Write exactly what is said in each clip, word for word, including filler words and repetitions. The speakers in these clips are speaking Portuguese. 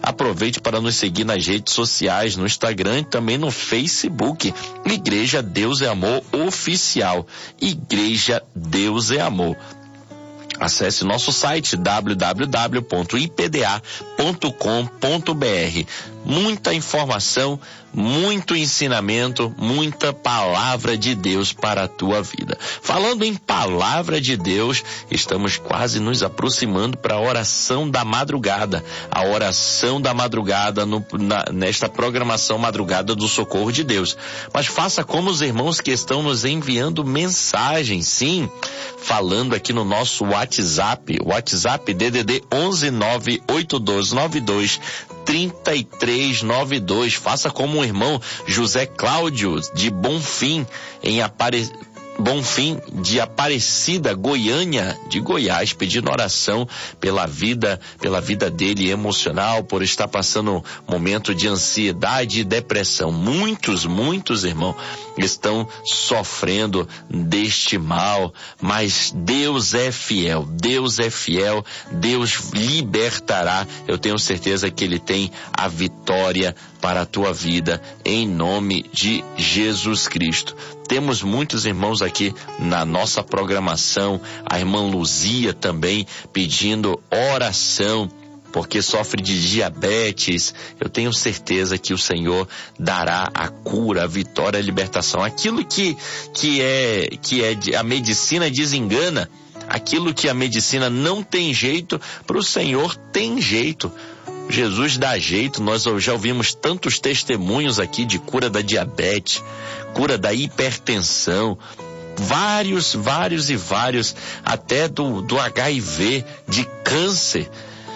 Aproveite para nos seguir nas redes sociais, no Instagram e também no Facebook. Igreja Deus é Amor Oficial. Igreja Deus é Amor. Acesse nosso site w w w ponto i p d a ponto com ponto b r. Muita informação, muito ensinamento, muita palavra de Deus para a tua vida. Falando em palavra de Deus, estamos quase nos aproximando para a oração da madrugada. A oração da madrugada no, na, nesta programação Madrugada do Socorro de Deus. Mas faça como os irmãos que estão nos enviando mensagens, sim, falando aqui no nosso WhatsApp, WhatsApp D D D onze nove oito dois nove dois trinta e três noventa e dois. Faça como o irmão José Cláudio de Bonfim, em Apare... Bonfim de Aparecida, Goiânia, de Goiás, pedindo oração pela vida, pela vida dele emocional, por estar passando um momento de ansiedade e depressão. Muitos, muitos, irmão, estão sofrendo deste mal, mas Deus é fiel, Deus é fiel, Deus libertará. Eu tenho certeza que Ele tem a vitória para a tua vida, em nome de Jesus Cristo. Temos muitos irmãos aqui na nossa programação, a irmã Luzia também pedindo oração, porque sofre de diabetes. Eu tenho certeza que o Senhor dará a cura, a vitória, a libertação. Aquilo que, que é, que é a medicina desengana, aquilo que a medicina não tem jeito, para o Senhor tem jeito. Jesus dá jeito. Nós já ouvimos tantos testemunhos aqui de cura da diabetes, cura da hipertensão, vários, vários e vários, até do, do H I V, de câncer,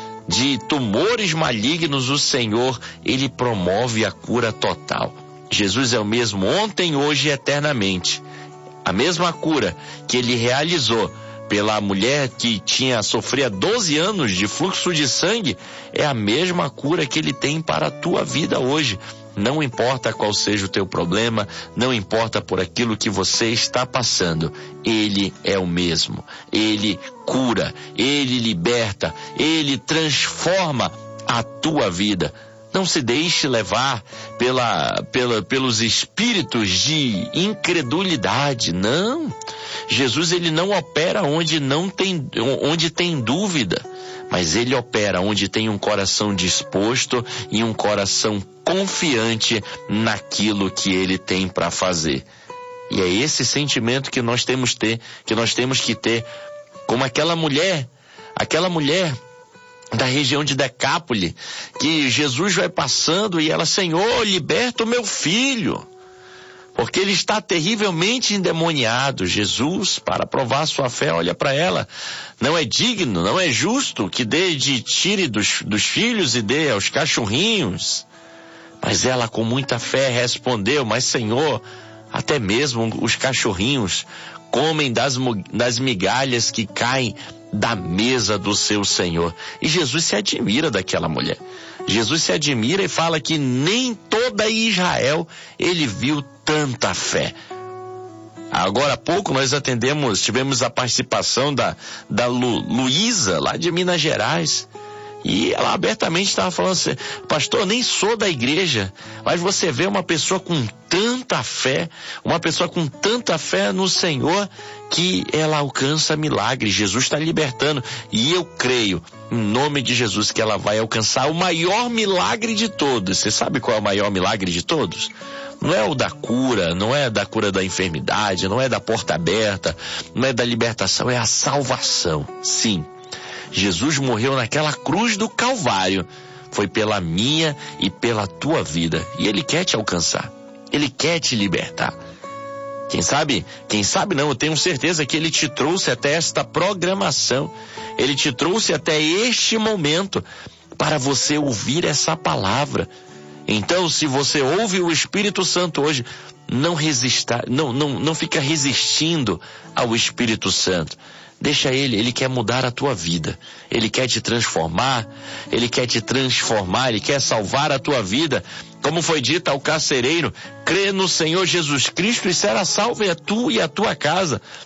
de tumores malignos. O Senhor, Ele promove a cura total. Jesus é o mesmo ontem, hoje e eternamente. A mesma cura que Ele realizou pela mulher que tinha sofria doze anos de fluxo de sangue, é a mesma cura que Ele tem para a tua vida hoje. Não importa qual seja o teu problema, não importa por aquilo que você está passando, Ele é o mesmo. Ele cura, Ele liberta, Ele transforma a tua vida. Não se deixe levar pela, pela, pelos espíritos de incredulidade, não. Jesus, Ele não opera onde não tem, onde tem dúvida, mas Ele opera onde tem um coração disposto e um coração confiante naquilo que Ele tem para fazer. E é esse sentimento que nós temos ter, que nós temos que ter, como aquela mulher, aquela mulher da região de Decápole, que Jesus vai passando e ela: Senhor, liberta o meu filho, porque ele está terrivelmente endemoniado. Jesus, para provar sua fé, olha para ela: não é digno, não é justo que dê de tire dos, dos filhos e dê aos cachorrinhos. Mas ela, com muita fé, respondeu: mas Senhor, até mesmo os cachorrinhos comem das, das migalhas que caem da mesa do seu Senhor. E Jesus se admira daquela mulher. Jesus se admira e fala que nem toda Israel ele viu tanta fé. Agora há pouco nós atendemos, tivemos a participação da, da Lu, Luísa, lá de Minas Gerais. E ela abertamente estava falando assim: pastor, nem sou da igreja, mas você vê uma pessoa com tanta fé, uma pessoa com tanta fé no Senhor, que ela alcança milagres. Jesus está libertando, e eu creio, em nome de Jesus, que ela vai alcançar o maior milagre de todos. Você sabe qual é o maior milagre de todos? Não é o da cura, não é da cura da enfermidade, não é da porta aberta, não é da libertação, é a salvação. Sim, Jesus morreu naquela cruz do Calvário, foi pela minha e pela tua vida, e Ele quer te alcançar, Ele quer te libertar. Quem sabe, quem sabe não, eu tenho certeza que Ele te trouxe até esta programação, Ele te trouxe até este momento para você ouvir essa palavra. Então, se você ouve o Espírito Santo hoje, não resista, não, não, não fica resistindo ao Espírito Santo. Deixa Ele, Ele quer mudar a tua vida, Ele quer te transformar, Ele quer te transformar, Ele quer salvar a tua vida. Como foi dito ao carcereiro: crê no Senhor Jesus Cristo e será salvo a tu e a tua casa.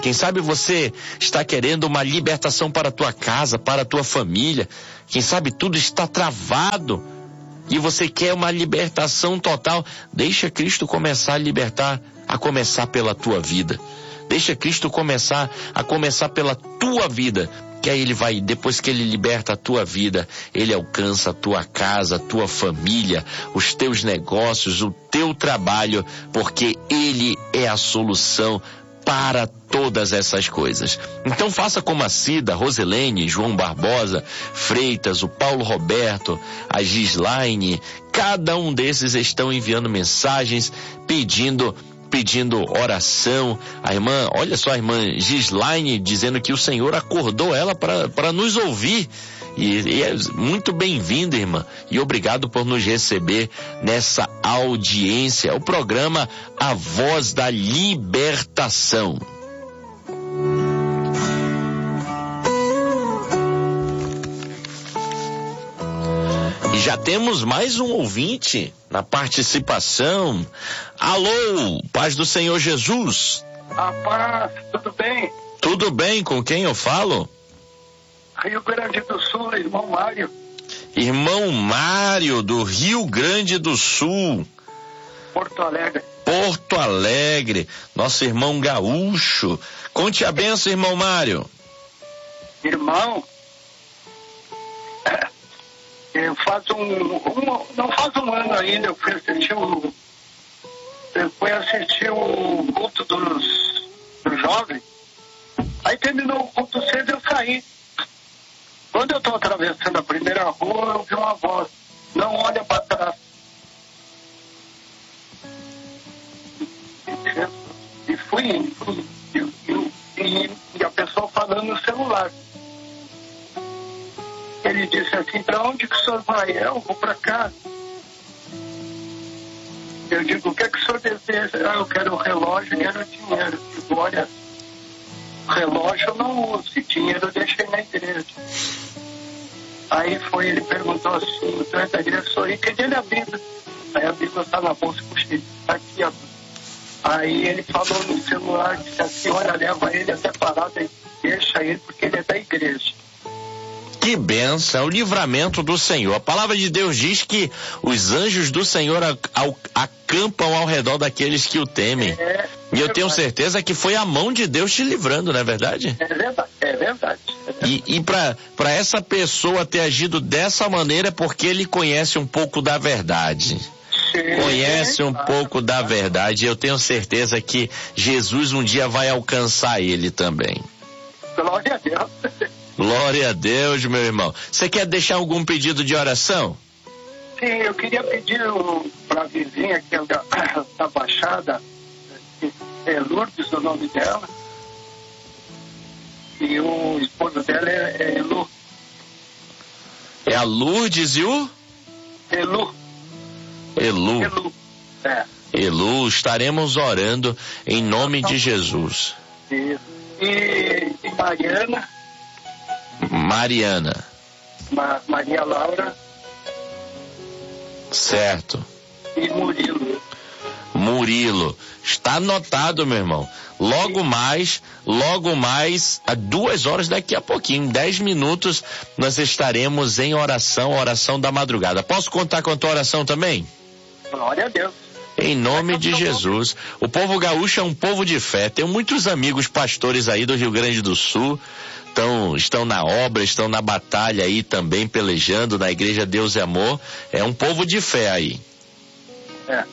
Quem sabe você está querendo uma libertação para a tua casa, para a tua família. Quem sabe tudo está travado e você quer uma libertação total. Deixa Cristo começar a libertar, a começar pela tua vida. Deixa Cristo começar a começar pela tua vida. Que aí ele vai, depois que ele liberta a tua vida, ele alcança a tua casa, a tua família, os teus negócios, o teu trabalho, porque ele é a solução para todas essas coisas. Então faça como a Cida, Roselene, João Barbosa, Freitas, o Paulo Roberto, a Gislaine, cada um desses estão enviando mensagens pedindo pedindo oração. A irmã, olha só, a irmã Gislaine dizendo que o Senhor acordou ela para nos ouvir. E, e é muito bem-vinda, irmã, e obrigado por nos receber nessa audiência. É o programa A Voz da Libertação. E já temos mais um ouvinte na participação. Alô, paz do Senhor Jesus. A paz, tudo bem? Tudo bem, com quem eu falo? Rio Grande do Sul, irmão Mário. Irmão Mário, do Rio Grande do Sul. Porto Alegre. Porto Alegre, nosso irmão gaúcho. Conte a benção, irmão Mário. Irmão, é, faz um, um, não faz um ano ainda, eu fui assistir o, eu fui assistir o culto dos, dos jovens. Aí terminou o culto cedo e eu saí. Quando eu estou atravessando a primeira rua, eu vi uma voz: não olha para trás. E fui indo, e, e, e a pessoa falando no celular. Ele disse assim: para onde que o senhor vai? Eu vou para casa. Eu digo: o que é que o senhor deseja? Ah, eu quero o relógio, quero dinheiro. Eu digo: olha, relógio eu não uso, e dinheiro eu deixei na igreja. Aí foi, ele perguntou assim: tu é da igreja? Sou aí, cadê a Bíblia? Aí a Bíblia está na bolsa, puxei, está aqui, ó. Aí ele falou no celular, disse assim: olha, leva ele até parada e deixa ele, porque ele é da igreja. Que bênção, o livramento do Senhor. A palavra de Deus diz que os anjos do Senhor acampam ao redor daqueles que o temem. É, e eu é tenho certeza que foi a mão de Deus te livrando, não é verdade? É verdade, é verdade. É verdade. E, e para essa pessoa ter agido dessa maneira é porque ele conhece um pouco da verdade. Sim, conhece um ah, pouco da verdade. E eu tenho certeza que Jesus um dia vai alcançar ele também. Glória a Deus. Glória a Deus, meu irmão. Você quer deixar algum pedido de oração? Sim, eu queria pedir para a vizinha que é da, da Baixada, é Lourdes o nome dela, e o esposo dela é, é Elu. É a Lourdes e o? Elu. Elu. Elu, é. Elu, estaremos orando em nome de Jesus. Isso. E, e Mariana. Mariana. Ma, Maria Laura. Certo. E Murilo. Murilo. Está anotado, meu irmão. Logo mais, logo mais, a duas horas daqui a pouquinho, dez minutos, nós estaremos em oração, oração da madrugada. Posso contar com a tua oração também? Glória a Deus. Em nome de Jesus. O povo gaúcho é um povo de fé. Tenho muitos amigos pastores aí do Rio Grande do Sul. Estão, estão na obra, estão na batalha aí também, pelejando na Igreja Deus e Amor. É um povo de fé aí. É.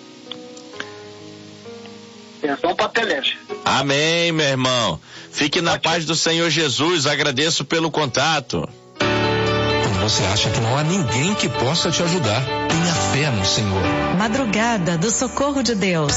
Eles vão pra peleja. Amém, meu irmão. Fique na paz do Senhor Jesus. Agradeço pelo contato. Você acha que não há ninguém que possa te ajudar? Tenha fé no Senhor. Madrugada do Socorro de Deus.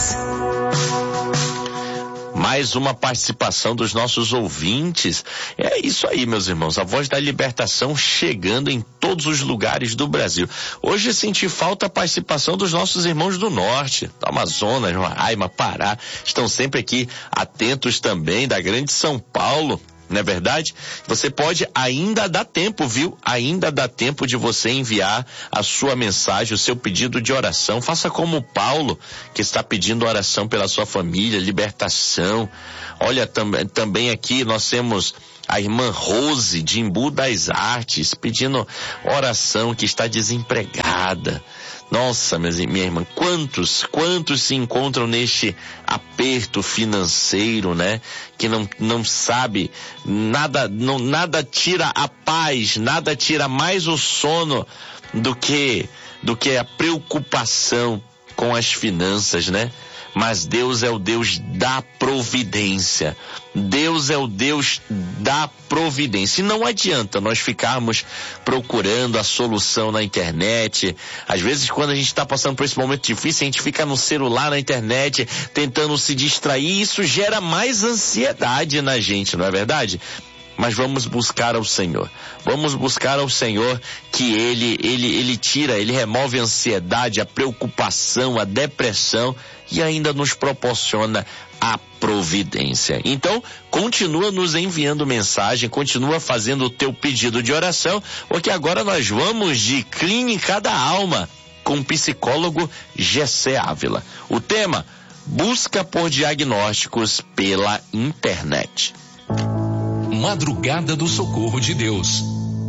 Mais uma participação dos nossos ouvintes. É isso aí, meus irmãos. A Voz da Libertação chegando em todos os lugares do Brasil. Hoje senti falta a participação dos nossos irmãos do Norte, do Amazonas, Roraima, Pará. Estão sempre aqui atentos também, da grande São Paulo. não é verdade? Você pode, ainda dá tempo, viu? Ainda dá tempo de você enviar a sua mensagem, o seu pedido de oração. Faça como o Paulo, que está pedindo oração pela sua família, libertação. Olha, tam, também aqui nós temos a irmã Rose, de Embu das Artes, pedindo oração, que está desempregada. Nossa, minha irmã, quantos, quantos se encontram neste aperto financeiro, né? Que não, não sabe, nada, não, nada tira a paz, nada tira mais o sono do que, do que a preocupação com as finanças, né? Mas Deus é o Deus da providência. Deus é o Deus da providência. E não adianta nós ficarmos procurando a solução na internet. Às vezes, quando a gente está passando por esse momento difícil, a gente fica no celular, na internet, tentando se distrair. Isso gera mais ansiedade na gente, não é verdade? Mas vamos buscar ao Senhor. Vamos buscar ao Senhor, que Ele, Ele, Ele tira, Ele remove a ansiedade, a preocupação, a depressão e ainda nos proporciona a providência. Então, continua nos enviando mensagem, continua fazendo o teu pedido de oração, porque agora nós vamos de Clínica da Alma com o psicólogo Gessé Ávila. O tema: busca por diagnósticos pela internet. Madrugada do Socorro de Deus.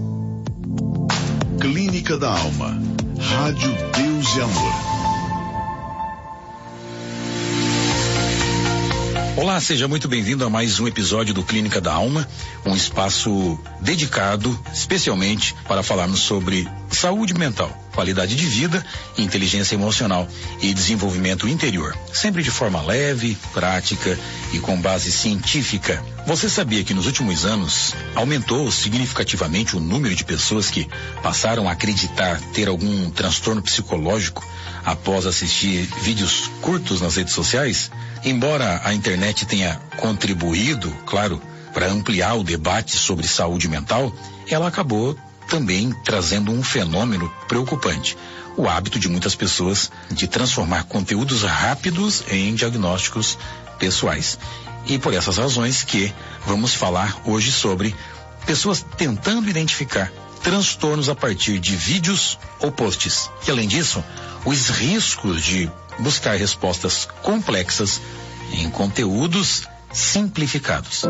Clínica da Alma. Rádio Deus e Amor. Olá, seja muito bem-vindo a mais um episódio do Clínica da Alma, um espaço dedicado especialmente para falarmos sobre saúde mental, qualidade de vida, inteligência emocional e desenvolvimento interior, sempre de forma leve, prática e com base científica. Você sabia que nos últimos anos aumentou significativamente o número de pessoas que passaram a acreditar ter algum transtorno psicológico após assistir vídeos curtos nas redes sociais? Embora a internet tenha contribuído, claro, para ampliar o debate sobre saúde mental, ela acabou também trazendo um fenômeno preocupante: o hábito de muitas pessoas de transformar conteúdos rápidos em diagnósticos pessoais. E por essas razões que vamos falar hoje sobre pessoas tentando identificar transtornos a partir de vídeos ou posts. E além disso, os riscos de buscar respostas complexas em conteúdos simplificados.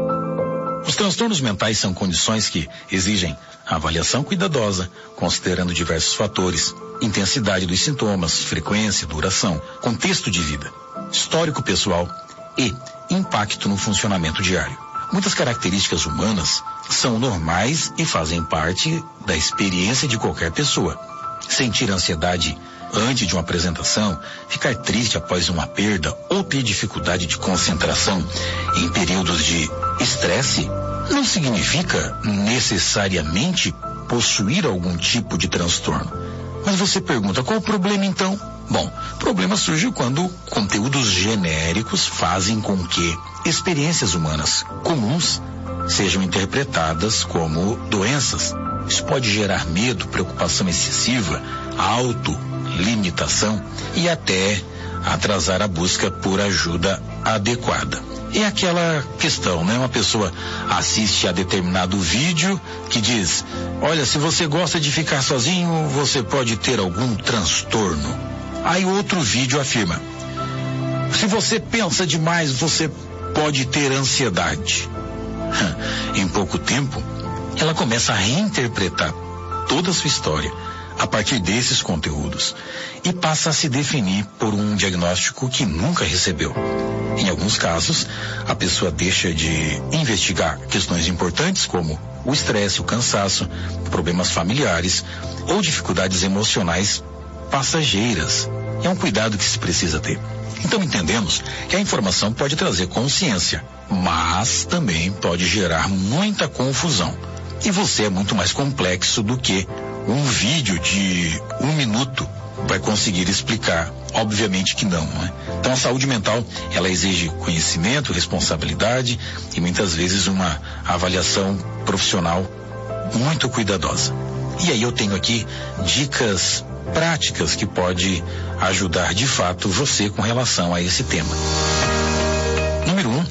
Os transtornos mentais são condições que exigem avaliação cuidadosa, considerando diversos fatores: intensidade dos sintomas, frequência, duração, contexto de vida, histórico pessoal e impacto no funcionamento diário. Muitas características humanas são normais e fazem parte da experiência de qualquer pessoa. Sentir ansiedade antes de uma apresentação, ficar triste após uma perda ou ter dificuldade de concentração em períodos de estresse não significa necessariamente possuir algum tipo de transtorno. Mas você pergunta, qual o problema então? Bom, o problema surge quando conteúdos genéricos fazem com que experiências humanas comuns sejam interpretadas como doenças. Isso pode gerar medo, preocupação excessiva, autolimitação e até atrasar a busca por ajuda adequada. É aquela questão, né? Uma pessoa assiste a determinado vídeo que diz: olha, se você gosta de ficar sozinho, você pode ter algum transtorno. Aí outro vídeo afirma: se você pensa demais, você pode ter ansiedade. Em pouco tempo, ela começa a reinterpretar toda a sua história a partir desses conteúdos e passa a se definir por um diagnóstico que nunca recebeu. Em alguns casos, a pessoa deixa de investigar questões importantes como o estresse, o cansaço, problemas familiares ou dificuldades emocionais passageiras. É um cuidado que se precisa ter. Então entendemos que a informação pode trazer consciência, mas também pode gerar muita confusão. E você é muito mais complexo do que um vídeo de um minuto vai conseguir explicar. Obviamente que não, né? Então a saúde mental, ela exige conhecimento, responsabilidade e muitas vezes uma avaliação profissional muito cuidadosa. E aí eu tenho aqui dicas práticas que pode ajudar de fato você com relação a esse tema. Número um,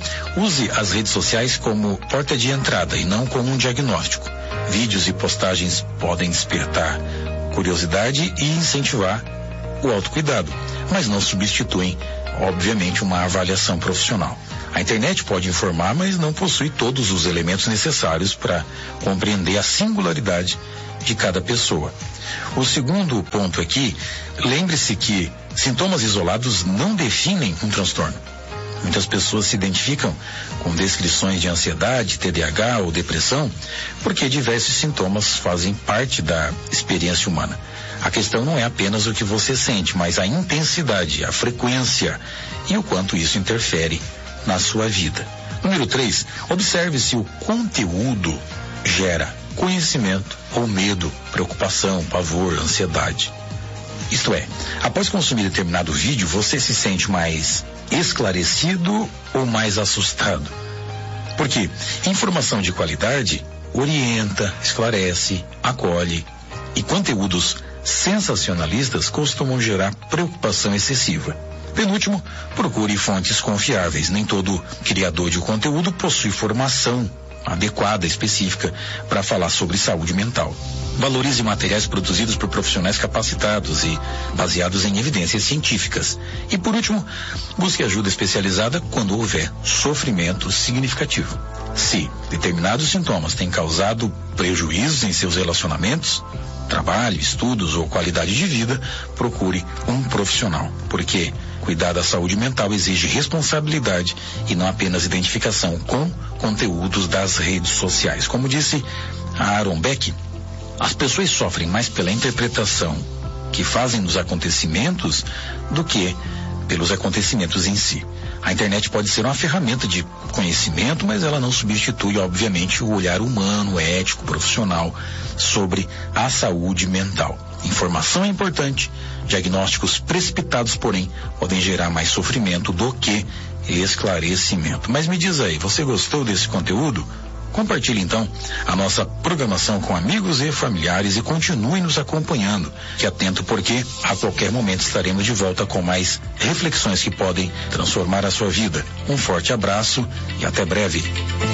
use as redes sociais como porta de entrada e não como um diagnóstico. Vídeos e postagens podem despertar curiosidade e incentivar o autocuidado, mas não substituem, obviamente, uma avaliação profissional. A internet pode informar, mas não possui todos os elementos necessários para compreender a singularidade de cada pessoa. O segundo ponto aqui, lembre-se que sintomas isolados não definem um transtorno. Muitas pessoas se identificam com descrições de ansiedade, T D A H ou depressão, porque diversos sintomas fazem parte da experiência humana. A questão não é apenas o que você sente, mas a intensidade, a frequência e o quanto isso interfere na sua vida. Número três, observe se o conteúdo gera conhecimento ou medo, preocupação, pavor, ansiedade. Isto é, após consumir determinado vídeo, você se sente mais esclarecido ou mais assustado? Porque informação de qualidade orienta, esclarece, acolhe, e conteúdos sensacionalistas costumam gerar preocupação excessiva. Penúltimo, procure fontes confiáveis. Nem todo criador de conteúdo possui formação adequada, específica, para falar sobre saúde mental. Valorize materiais produzidos por profissionais capacitados e baseados em evidências científicas. E por último, busque ajuda especializada quando houver sofrimento significativo. Se determinados sintomas têm causado prejuízos em seus relacionamentos, trabalho, estudos ou qualidade de vida, procure um profissional, porque cuidar da saúde mental exige responsabilidade e não apenas identificação com conteúdos das redes sociais. Como disse Aaron Beck, as pessoas sofrem mais pela interpretação que fazem dos acontecimentos do que pelos acontecimentos em si. A internet pode ser uma ferramenta de conhecimento, mas ela não substitui, obviamente, o olhar humano, ético, profissional sobre a saúde mental. Informação é importante, diagnósticos precipitados, porém, podem gerar mais sofrimento do que esclarecimento. Mas me diz aí, você gostou desse conteúdo? Compartilhe então a nossa programação com amigos e familiares e continue nos acompanhando. Fique atento, porque a qualquer momento estaremos de volta com mais reflexões que podem transformar a sua vida. Um forte abraço e até breve.